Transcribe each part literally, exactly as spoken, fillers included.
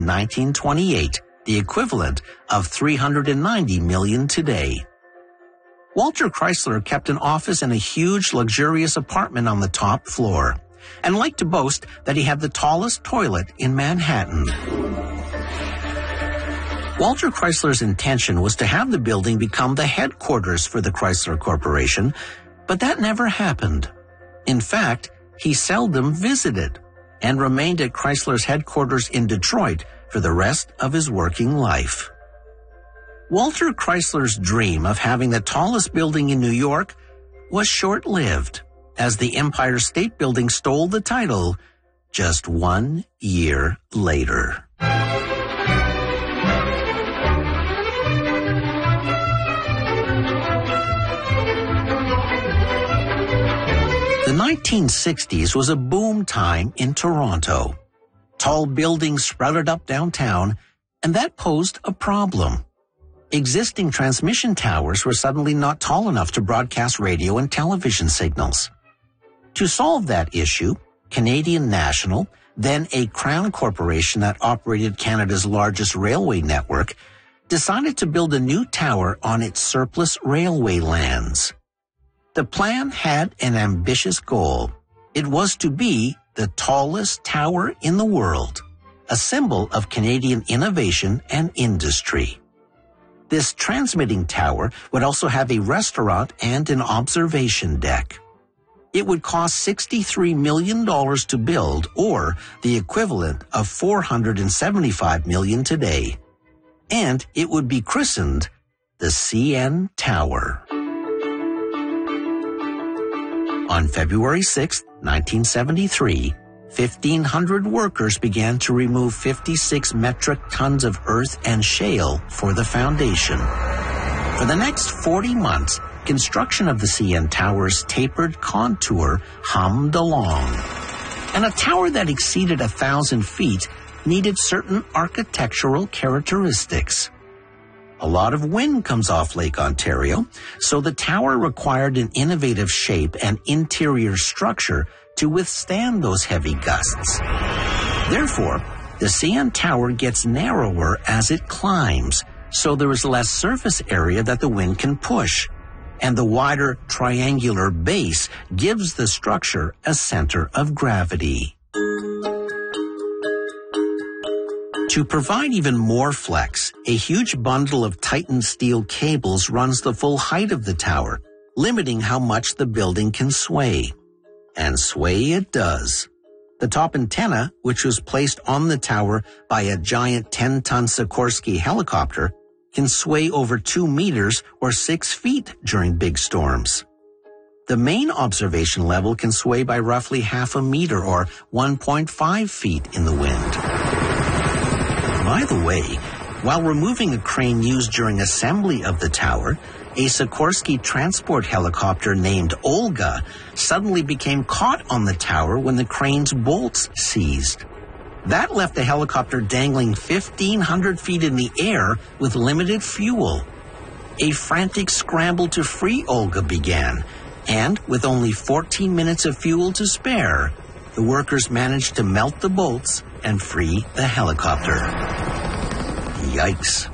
nineteen twenty-eight, the equivalent of three hundred ninety million dollars today. Walter Chrysler kept an office in a huge, luxurious apartment on the top floor, and liked to boast that he had the tallest toilet in Manhattan. Walter Chrysler's intention was to have the building become the headquarters for the Chrysler Corporation, but that never happened. In fact, he seldom visited and remained at Chrysler's headquarters in Detroit for the rest of his working life. Walter Chrysler's dream of having the tallest building in New York was short-lived, as the Empire State Building stole the title just one year later. The nineteen sixties was a boom time in Toronto. Tall buildings sprouted up downtown, and that posed a problem. Existing transmission towers were suddenly not tall enough to broadcast radio and television signals. To solve that issue, Canadian National, then a Crown corporation that operated Canada's largest railway network, decided to build a new tower on its surplus railway lands. The plan had an ambitious goal. It was to be the tallest tower in the world, a symbol of Canadian innovation and industry. This transmitting tower would also have a restaurant and an observation deck. It would cost sixty-three million dollars to build, or the equivalent of four hundred seventy-five million dollars today. And it would be christened the C N Tower. On February sixth, nineteen seventy-three, fifteen hundred workers began to remove fifty-six metric tons of earth and shale for the foundation. For the next forty months, construction of the C N Tower's tapered contour hummed along. And a tower that exceeded a thousand feet needed certain architectural characteristics. A lot of wind comes off Lake Ontario, so the tower required an innovative shape and interior structure to withstand those heavy gusts. Therefore, the C N Tower gets narrower as it climbs, so there is less surface area that the wind can push, and the wider triangular base gives the structure a center of gravity. To provide even more flex, a huge bundle of tightened steel cables runs the full height of the tower, limiting how much the building can sway. And sway it does. The top antenna, which was placed on the tower by a giant ten-ton Sikorsky helicopter, can sway over two meters or six feet during big storms. The main observation level can sway by roughly half a meter or one point five feet in the wind. By the way, while removing a crane used during assembly of the tower, a Sikorsky transport helicopter named Olga suddenly became caught on the tower when the crane's bolts seized. That left the helicopter dangling fifteen hundred feet in the air with limited fuel. A frantic scramble to free Olga began, and with only fourteen minutes of fuel to spare, the workers managed to melt the bolts and free the helicopter. Yikes.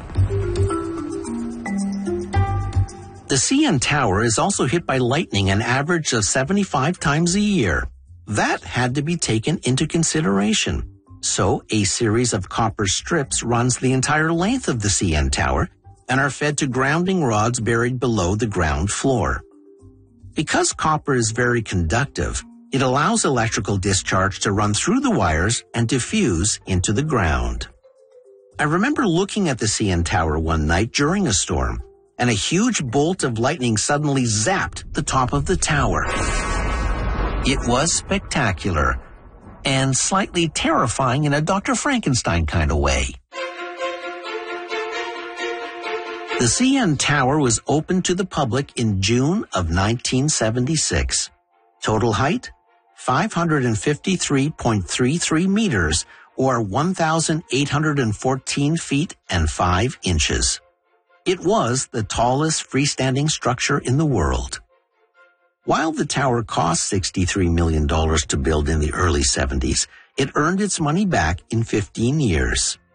The C N Tower is also hit by lightning an average of seventy-five times a year. That had to be taken into consideration. So a series of copper strips runs the entire length of the C N Tower and are fed to grounding rods buried below the ground floor. Because copper is very conductive, it allows electrical discharge to run through the wires and diffuse into the ground. I remember looking at the C N Tower one night during a storm, and a huge bolt of lightning suddenly zapped the top of the tower. It was spectacular, and slightly terrifying in a Doctor Frankenstein kind of way. The C N Tower was opened to the public in June of nineteen seventy-six. Total height, five hundred fifty-three point three three meters, or one thousand eight hundred fourteen feet and five inches. It was the tallest freestanding structure in the world. While the tower cost sixty-three million dollars to build in the early seventies, it earned its money back in fifteen years.